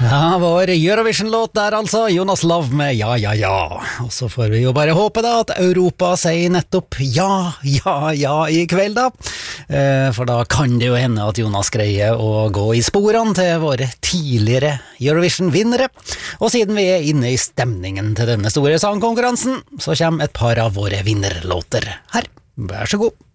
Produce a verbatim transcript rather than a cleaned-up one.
Ja, vår Eurovision-låt der altså, Jonas Love med Ja, ja, ja. Og så får vi jo bare håpe da at Europa sier nettopp ja, ja, ja i kveld da. Eh, for da kan det jo hende at Jonas greier å gå i sporene til våre tidligere Eurovision-vinnere. Og siden vi er inne i stemningen til denne store sangkonkurransen, så kommer et par av våre vinnerlåter her. Vær så god.